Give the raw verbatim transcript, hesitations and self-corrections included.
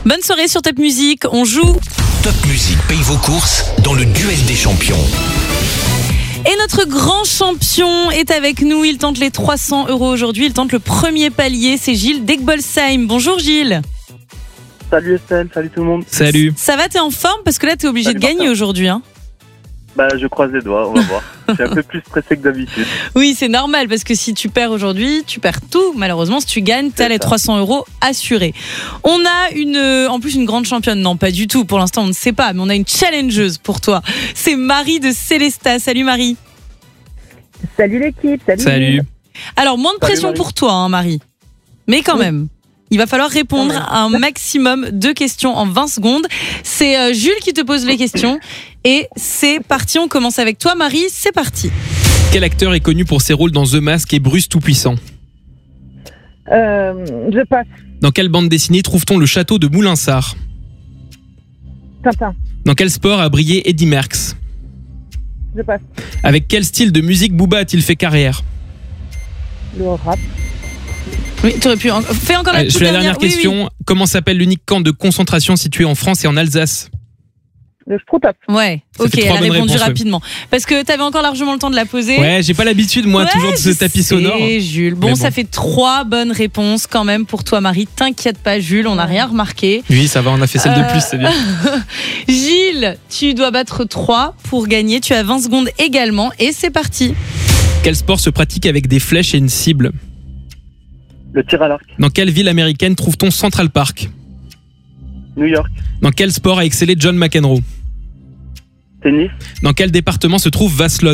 Bonne soirée sur Top Music, on joue. Top Music paye vos courses dans le duel des champions. Et notre grand champion est avec nous, il tente les trois cents euros aujourd'hui, il tente le premier palier, c'est Gilles d'Egbolsheim. Bonjour Gilles. Salut Estelle, salut tout le monde. Salut. Ça va, t'es en forme parce que là t'es obligé Salut de gagner Martin. aujourd'hui hein. Bah je croise les doigts, on va voir. Je suis un peu plus stressé que d'habitude. Oui, c'est normal parce que si tu perds aujourd'hui, tu perds tout. Malheureusement, si tu gagnes, t'as C'est les ça. trois cents euros assurés. On a une, euh, en plus une grande championne. Non, pas du tout. Pour l'instant, on ne sait pas, mais on a une challengeuse pour toi. C'est Marie de Célestat. Salut Marie. Salut l'équipe, salut. Salut. Alors, moins de Salut, pression Marie. pour toi, hein, Marie. Mais quand même. Il va falloir répondre à un maximum de questions en vingt secondes. C'est euh, Jules qui te pose les questions. Et c'est parti, on commence avec toi Marie, c'est parti. Quel acteur est connu pour ses rôles dans The Mask et Bruce Tout-Puissant ? Euh, je passe. Dans quelle bande dessinée trouve-t-on le château de Moulinsart ? Tintin, Dans quel sport a brillé Eddy Merckx ? je passe. Avec quel style de musique Booba a-t-il fait carrière ? Le rap, Oui, tu aurais pu. en- Fais encore la Allez, je toute fais la dernière Oui, oui. question. Comment s'appelle l'unique camp de concentration situé en France et en Alsace ? le Sproutop. Ouais, Ça ok, fait elle trois a bonnes répondu réponses, ouais. rapidement. Parce que t'avais encore largement le temps de la poser. Ouais, j'ai pas l'habitude moi Ouais, toujours de ce je tapis sais, sonore. Jules. Bon, Mais bon. ça fait trois bonnes réponses quand même pour toi, Marie. T'inquiète pas, Jules, on n'a rien remarqué. Oui, ça va, on a fait celle Euh, de plus, c'est bien. Gilles, tu dois battre trois pour gagner. Tu as vingt secondes également. Et c'est parti. Quel sport se pratique avec des flèches et une cible ? Le tir à l'arc, Dans quelle ville américaine trouve-t-on Central Park ? New York, Dans quel sport a excellé John McEnroe ? tennis, Dans quel département se trouve Vasselonne ?